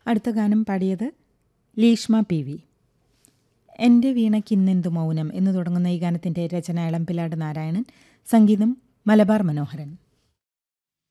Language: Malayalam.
അടുത്ത ഗാനം പാടിയത് ലീഷ്മ പി വി. എൻ്റെ വീണയ്ക്കിന്നെന്തു മൗനം എന്ന് തുടങ്ങുന്ന ഈ ഗാനത്തിൻ്റെ രചന എളംപിലാട് നാരായണൻ, സംഗീതം മലബാർ മനോഹരൻ.